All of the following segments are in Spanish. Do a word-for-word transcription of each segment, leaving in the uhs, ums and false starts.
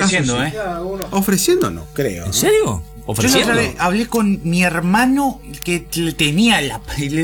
ofreciendo, caso, ¿eh? Sí. Ofreciendo no, creo. ¿En serio? Yo la ¿Ofreciendo? otra vez hablé con mi hermano que le tenía la...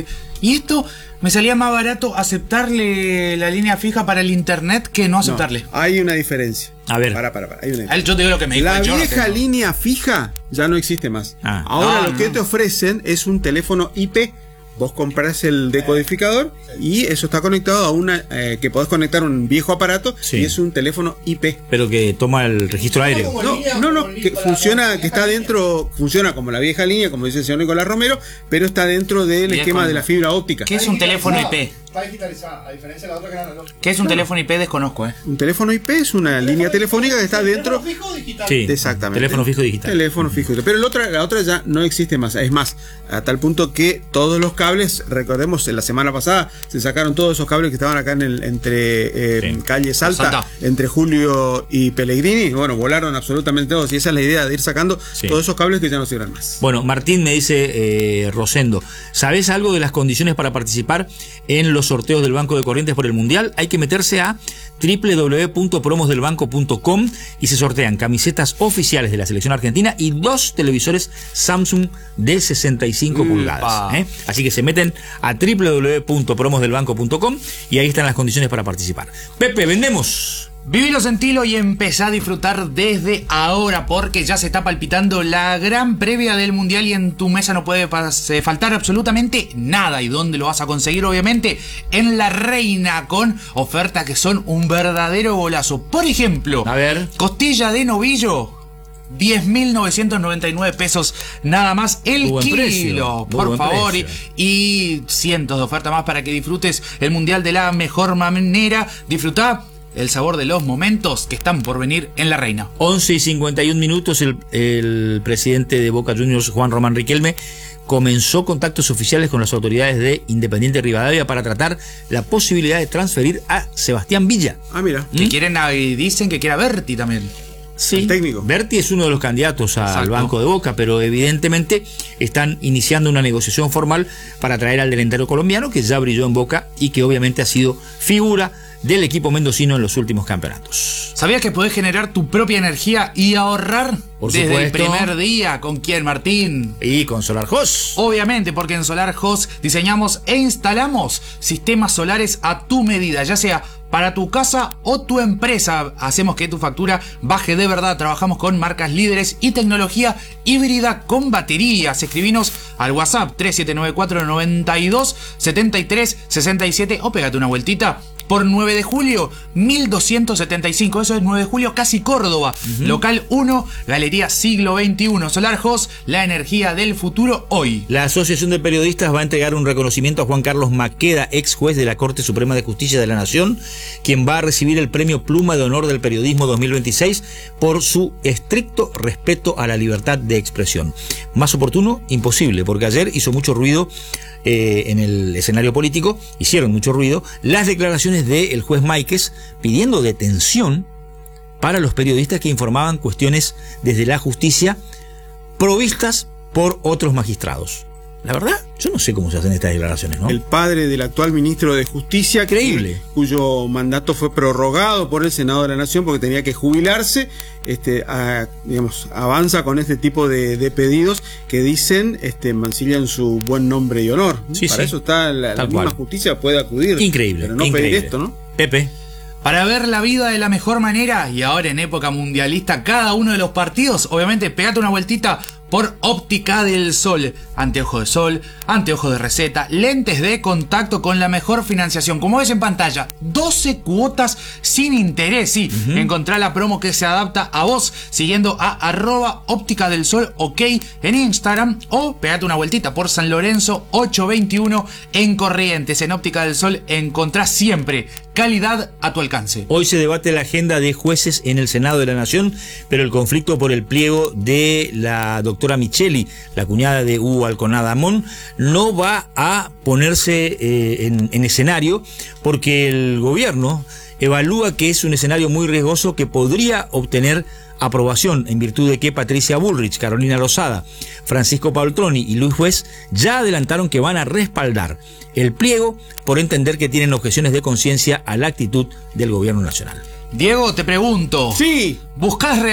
Y esto me salía más barato aceptarle la línea fija para el internet que no aceptarle. No, hay una diferencia. A ver. Para, para, para. Hay una A él, yo te digo lo que me dijo. La yo no vieja tengo. línea fija ya no existe más. Ah. Ahora No, lo que no. te ofrecen es un teléfono I P. Vos comprás el decodificador y eso está conectado a una eh, que podés conectar un viejo aparato Sí. y es un teléfono I P. Pero que toma el registro aéreo. No, no, no, que funciona, que está dentro, funciona como la vieja línea, como dice el señor Nicolás Romero, pero está dentro del Bien, esquema con- de la fibra óptica. ¿Qué es un teléfono I P? Está digitalizada, a diferencia de la otra que era analógica. ¿Qué es un teléfono I P? Desconozco, ¿eh? Un teléfono I P es una línea telefónica que está dentro. ¿Teléfono fijo o digital? Sí. Exactamente. Teléfono fijo digital. Teléfono fijo. Pero la otra, la otra ya no existe más. Es más, a tal punto que todos los cables, recordemos, en la semana pasada se sacaron todos esos cables que estaban acá en el, entre eh, Sí. calle Salta, Salta. entre Julio y Pellegrini. Y bueno, volaron absolutamente todos. Y esa es la idea de ir sacando Sí. todos esos cables que ya no sirven más. Bueno, Martín me dice, eh, Rosendo, ¿sabés algo de las condiciones para participar en los sorteos del Banco de Corrientes por el Mundial? Hay que meterse a doble u doble u doble u punto promos del banco punto com y se sortean camisetas oficiales de la selección argentina y dos televisores Samsung de sesenta y cinco pulgadas. ¿eh? Así que se meten a doble u doble u doble u punto promos del banco punto com y ahí están las condiciones para participar. Pepe, vendemos. Vivilo, sentilo y empezá a disfrutar desde ahora porque ya se está palpitando la gran previa del Mundial y en tu mesa no puede pas- eh, faltar absolutamente nada. ¿Y dónde lo vas a conseguir? Obviamente en La Reina con ofertas que son un verdadero golazo. Por ejemplo, A ver. costilla de novillo, diez mil novecientos noventa y nueve pesos nada más el Muy buen kilo, precio, muy por buen favor. Y, precio. y cientos de ofertas más para que disfrutes el Mundial de la mejor manera. Disfrutá el sabor de los momentos que están por venir en La Reina. once y cincuenta y un minutos, el, el presidente de Boca Juniors, Juan Román Riquelme, comenzó contactos oficiales con las autoridades de Independiente Rivadavia para tratar la posibilidad de transferir a Sebastián Villa. Ah, mira. Que quieren, y dicen que quiera Berti también. Sí, El técnico. Berti es uno de los candidatos al Exacto. Banco de Boca, pero evidentemente están iniciando una negociación formal para traer al delantero colombiano que ya brilló en Boca y que obviamente ha sido figura del equipo mendocino en los últimos campeonatos. ¿Sabías que podés generar tu propia energía y ahorrar? Por desde supuesto. el primer día? ¿Con quién, Martín? Y con Solar Hoss. Obviamente, porque en Solar Hoss diseñamos e instalamos sistemas solares a tu medida, ya sea para tu casa o tu empresa. Hacemos que tu factura baje de verdad. Trabajamos con marcas líderes y tecnología híbrida con baterías. Escribinos al WhatsApp tres siete nueve cuatro nueve dos siete tres seis siete o pégate una vueltita por nueve de julio mil doscientos setenta y cinco. Eso es nueve de julio, casi Córdoba. Uh-huh. Local uno, Galería Siglo veintiuno. Solar Hoss, la energía del futuro hoy. La Asociación de Periodistas va a entregar un reconocimiento a Juan Carlos Maqueda, ex juez de la Corte Suprema de Justicia de la Nación, quien va a recibir el premio Pluma de Honor del Periodismo dos mil veintiséis por su estricto respeto a la libertad de expresión. Más oportuno, imposible, porque ayer hizo mucho ruido eh, en el escenario político, hicieron mucho ruido, las declaraciones del juez Máiquez pidiendo detención para los periodistas que informaban cuestiones desde la justicia provistas por otros magistrados. La verdad, yo no sé cómo se hacen estas declaraciones, ¿no? El padre del actual ministro de Justicia, Increíble. que, cuyo mandato fue prorrogado por el Senado de la Nación porque tenía que jubilarse, este, a, digamos, avanza con este tipo de, de pedidos que dicen, este, mancillan su buen nombre y honor. Sí, Para sí. eso está la, la misma cual. justicia puede acudir. Increíble, Pero no increíble. pedir esto, ¿no? Pepe. Para ver la vida de la mejor manera y ahora en época mundialista cada uno de los partidos, obviamente pegate una vueltita por Óptica del Sol. Anteojo de sol, anteojo de receta, lentes de contacto con la mejor financiación. Como ves en pantalla, doce cuotas sin interés. Sí, uh-huh. Encontrá la promo que se adapta a vos siguiendo a arroba Óptica del Sol OK en Instagram o pegate una vueltita por San Lorenzo ochocientos veintiuno en Corrientes. En Óptica del Sol encontrás siempre calidad a tu alcance. Hoy se debate la agenda de jueces en el Senado de la Nación, pero el conflicto por el pliego de la doctora Micheli, la cuñada de Hugo Alconada Amón, no va a ponerse eh, en, en escenario porque el gobierno evalúa que es un escenario muy riesgoso que podría obtener aprobación en virtud de que Patricia Bullrich, Carolina Lozada, Francisco Paltroni y Luis Juez ya adelantaron que van a respaldar el pliego por entender que tienen objeciones de conciencia a la actitud del gobierno nacional. Diego, te pregunto. Sí. ¿Buscás